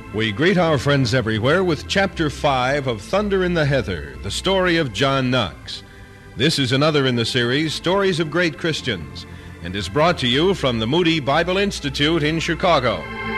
We greet our friends everywhere with Chapter 5 of Thunder in the Heather, the story of John Knox. This is another in the series, Stories of Great Christians, and is brought to you from the Moody Bible Institute in Chicago.